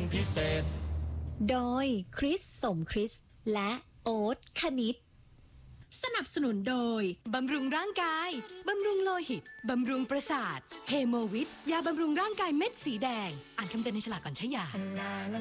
พิเศษโดยคริสสมคริสและโอ๊ตคณิตสนับสนุนโดยบำรุงร่างกายบำรุงโลหิตบำรุงประสาทเฮโมวิทยาบำรุงร่างกายเม็ดสีแดงอ่านคำเตือนในฉลากก่อนใช้ยา